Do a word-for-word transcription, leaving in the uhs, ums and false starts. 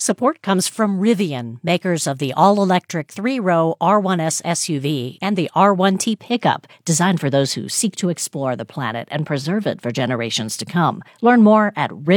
Support comes from Rivian, makers of the all-electric three-row R one S S U V and the R one T pickup, designed for those who seek to explore the planet and preserve it for generations to come. Learn more at Rivian.